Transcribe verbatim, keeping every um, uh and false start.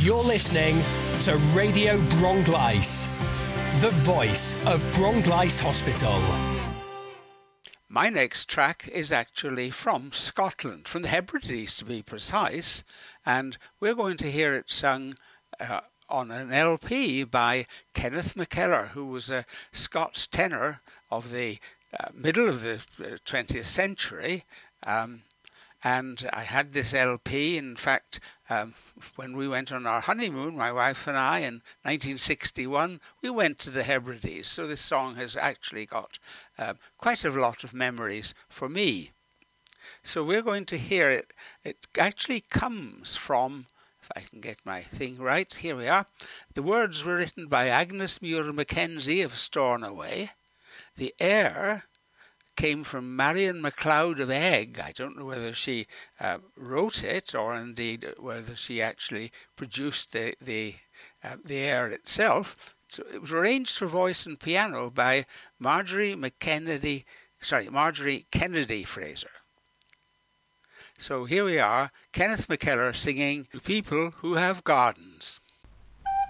You're listening to Radio Bronglice, the voice of Bronglice Hospital. My next track is actually from Scotland, from the Hebrides to be precise, and we're going to hear it sung uh, on an L P by Kenneth McKellar, who was a Scots tenor of the uh, middle of the twentieth century. Um, and I had this L P, in fact, um, when we went on our honeymoon, my wife and I, in nineteen sixty-one, we went to the Hebrides. So this song has actually got uh, quite a lot of memories for me. So we're going to hear it. It actually comes from, if I can get my thing right, here we are. The words were written by Agnes Muir Mackenzie of Stornoway. The air came from Marion MacLeod of Egg. I don't know whether she uh, wrote it or indeed whether she actually produced the the, uh, the air itself. So it was arranged for voice and piano by Marjorie McKennedy, sorry, Marjorie Kennedy Fraser. So here we are, Kenneth McKellar singing To People Who Have Gardens.